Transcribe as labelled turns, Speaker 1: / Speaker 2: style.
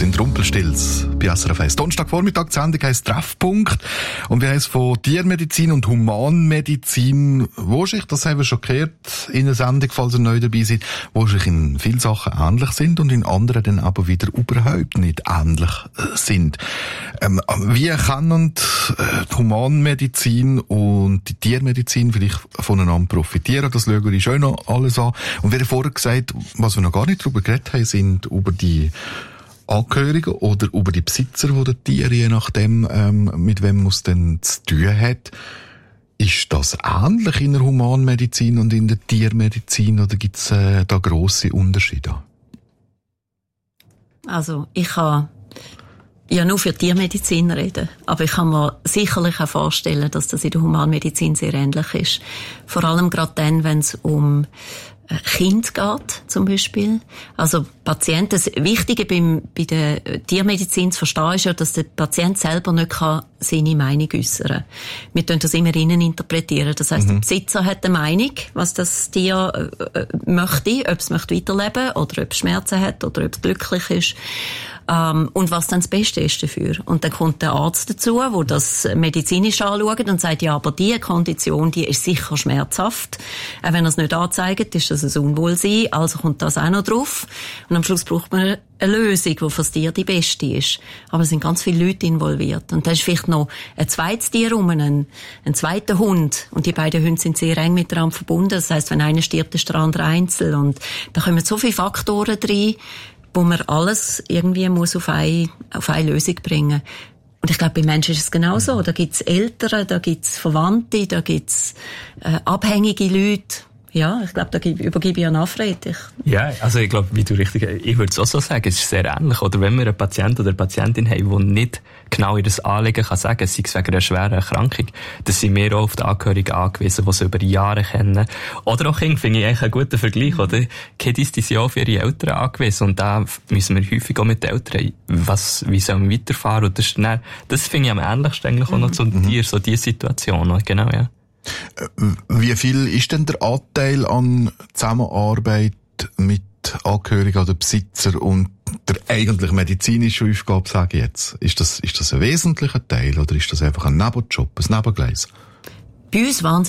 Speaker 1: sind Rumpelstilz bei SRF 1. Donnerstagvormittag, die Sendung heisst Treffpunkt. Und wir haben es von Tiermedizin und Humanmedizin, wo sich, das haben wir schon gehört, in der Sendung, falls ihr neu dabei seid, wo sich in vielen Sachen ähnlich sind und in anderen dann aber wieder überhaupt nicht ähnlich sind. Wie können die Humanmedizin und die Tiermedizin vielleicht voneinander profitieren? Das schauen wir uns schon noch alles an. Und wie vorher gesagt, was wir noch gar nicht darüber geredet haben, sind über die Angehörigen oder über die Besitzer, die die Tiere, je nachdem, mit wem man es denn zu tun hat. Ist das ähnlich in der Humanmedizin und in der Tiermedizin oder gibt es da grosse Unterschiede?
Speaker 2: Also, ich kann ja nur für Tiermedizin reden, aber ich kann mir sicherlich auch vorstellen, dass das in der Humanmedizin sehr ähnlich ist. Vor allem gerade dann, wenn es um Kind geht, zum Beispiel. Also Patienten, das Wichtige bei der Tiermedizin zu verstehen ist ja, dass der Patient selber nicht seine Meinung äußern kann. Wir tun das immer innen interpretieren. Das heisst, der Besitzer hat eine Meinung, was das Tier möchte, ob es weiterleben möchte oder ob es Schmerzen hat oder ob es glücklich ist. Und was dann das Beste ist dafür. Und dann kommt der Arzt dazu, der das medizinisch anschaut und sagt, ja, aber diese Kondition, die ist sicher schmerzhaft. Auch wenn er es nicht anzeigt, ist das ein Unwohlsein, also kommt das auch noch drauf. Und am Schluss braucht man eine Lösung, die für das Tier die beste ist. Aber es sind ganz viele Leute involviert. Und da ist vielleicht noch ein zweites Tier ein zweiter Hund. Und die beiden Hunde sind sehr eng miteinander verbunden. Das heisst, wenn einer stirbt, ist der andere einzeln. Und da kommen so viele Faktoren rein, wo man alles irgendwie muss auf eine Lösung bringen. Und ich glaube, bei Menschen ist es genauso. Da gibt's Eltern, da gibt's Verwandte, da gibt's abhängige Leute. Ja, ich glaube, da übergebe ich an Alfred.
Speaker 3: Ja, also ich glaube, wie du richtig, ich würde es auch so sagen, es ist sehr ähnlich. Oder wenn wir einen Patient oder eine Patientin haben, die nicht genau ihr Anliegen kann sagen, sei es wegen einer schweren Erkrankung, dann sind wir auch auf die Angehörigen angewiesen, die sie über Jahre kennen. Oder auch Kinder, finde ich eigentlich einen guten Vergleich, oder? Kiddies, die sind auch für ihre Eltern angewiesen. Und da müssen wir häufig auch mit den Eltern, wie sollen wir weiterfahren? Und das finde ich am ähnlichsten eigentlich auch noch zu dir, so diese Situation, genau, ja.
Speaker 1: Wie viel ist denn der Anteil an Zusammenarbeit mit Angehörigen oder Besitzer und der eigentlich medizinischen Aufgabe, sage ich jetzt? Ist das ein wesentlicher Teil oder ist das einfach ein Nebenjob, ein Nebengleis?
Speaker 2: Bei uns wahnsinnig